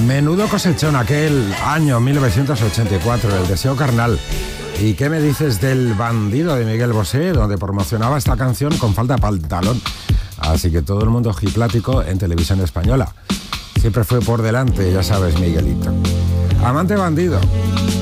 Menudo cosechón aquel año 1984, El deseo carnal. ¿Y qué me dices del Bandido de Miguel Bosé, donde promocionaba esta canción con falda pantalón? Así que todo el mundo ojiplático en televisión española. Siempre fue por delante, ya sabes, Miguelito. Amante bandido.